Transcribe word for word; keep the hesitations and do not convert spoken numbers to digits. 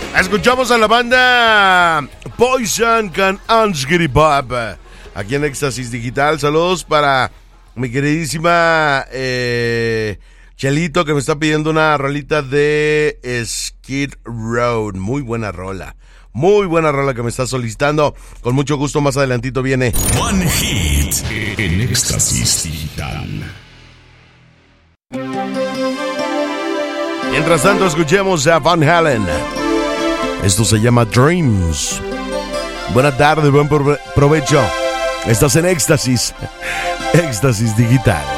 Escuchamos a la banda Poison con Angry Bob aquí en Éxtasis Digital. Saludos para mi queridísima eh, Chelito, que me está pidiendo una rolita de Skid Row. Muy buena rola. Muy buena rola que me está solicitando. Con mucho gusto, más adelantito viene One Hit en Éxtasis Digital. Mientras tanto, escuchemos a Van Halen. Esto se llama Dreams. Buena tarde, buen provecho. Estás en Éxtasis. Éxtasis Digital.